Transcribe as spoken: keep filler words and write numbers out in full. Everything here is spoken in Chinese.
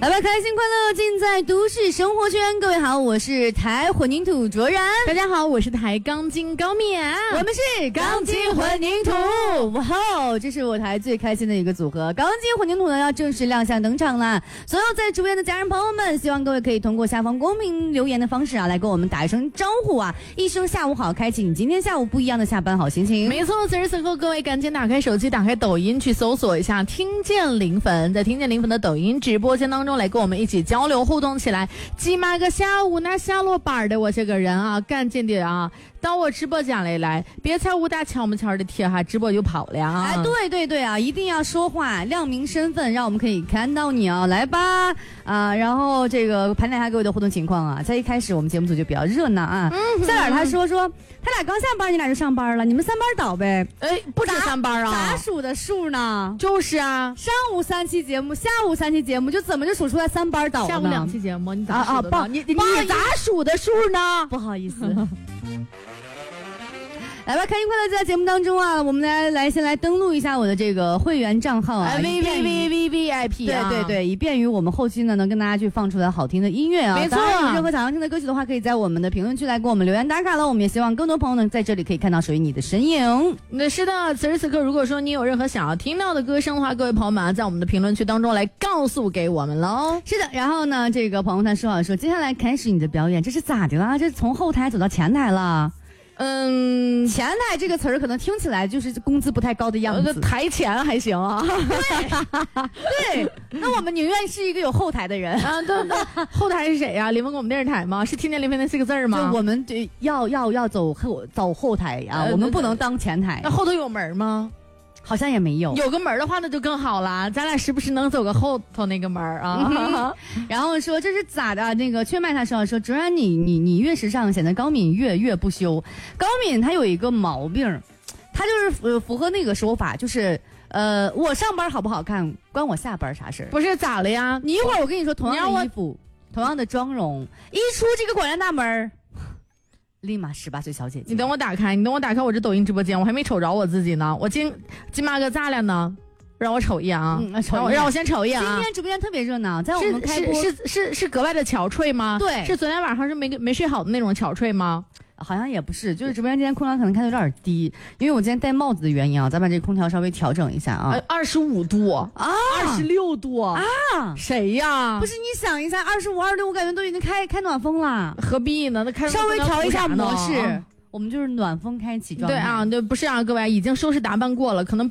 来吧，开心快乐尽在都市生活圈。各位好，我是台混凝土卓然。 大家好，我是台钢筋高棉。 我们是钢筋混凝土。哇哦，这是我台最开心的一个组合。钢筋混凝土呢要正式亮相登场了。所有在直播间的家人朋友们，希望各位可以通过下方公屏留言的方式啊，来跟我们打一声招呼啊，一声下午好，开启你今天下午不一样的下班好心情。 没错，此时此刻各位赶紧打开手机，打开抖音去搜索一下听见零粉，在听见零粉的抖音直播间当中来跟我们一起交流互动起来。鸡妈个下午那下落班的我这个人啊，赶紧的啊到我直播间里来，别在屋大敲门敲的贴哈，直播就跑了啊！ 哎，对对对啊，一定要说话，亮明身份，让我们可以看到你啊！来吧，啊，然后这个盘点一下各位的互动情况啊。在一开始我们节目组就比较热闹啊。嗯，夏尔他说说他俩刚下班，你俩就上班了，你们三班倒呗？ 哎，不止三班啊， 咋数的数呢？ 就是啊， 上午三期节目，下午三期节目，就怎么就数出来三班倒了呢？ 下午两期节目，你咋数的呢？ 啊啊、 你你你咋数的数呢？ 不好意思。来吧，开心快乐在节目当中啊，我们来来先来登录一下我的这个会员账号啊 ，V V V V V I P 啊，对对对，以便于我们后期呢能跟大家去放出来好听的音乐啊。 没错， 有任何想要听的歌曲的话，可以在我们的评论区来给我们留言打卡了。我们也希望更多朋友呢在这里可以看到属于你的身影。 那是的，此时此刻，如果说你有任何想要听到的歌声的话，各位朋友们啊，在我们的评论区当中来告诉给我们喽。 是的，然后呢，这个朋友他说好说，接下来开始你的表演，这是咋的啦？这从后台走到前台了。 嗯， 前台这个词儿可能听起来就是工资不太高的样子， 台前还行啊。 对，对，那我们宁愿是一个有后台的人啊。对对，后台是谁呀、啊？临汾广播电视台吗？是听见临汾那四个字吗？ 就我们对要要要走后走后台啊、呃，我们不能当前台。 那后头有门吗？ 好像也没有， 有个门的话那就更好了，咱俩时不时能走个后头那个门啊。 嗯、然后说这是咋的？那个缺麦他说说，主然你你你越时尚，显得高敏越越不修。高敏他有一个毛病，他就是呃符合那个说法，就是呃我上班好不好看，关我下班啥事？ 不是咋了呀？ 你一会儿我跟你说，同样的衣服，同样的妆容，一出这个广元大门。立马十八岁小姐姐， 你等我打开，你等我打开我这抖音直播间，我还没瞅着我自己呢。我今今妈个咋了呢？让我瞅一眼啊！嗯、瞅一眼让我先瞅一眼啊！ 今天直播间特别热闹，在我们开播是是是是是格外的憔悴吗？ 对， 是昨天晚上是没没睡好的那种憔悴吗？ 好像也不是，就是直播间今天空调可能开的有点低，因为我今天戴帽子的原因啊，咱把这个空调稍微调整一下啊。 二十五度啊，二十六度啊， 谁呀？ 不是，你想一下，二十五、二十六，我感觉都已经开开暖风了， 何必呢？那开稍微调一下模式，我们就是暖风开启状态。 对啊，对，不是啊，各位已经收拾打扮过了，可能。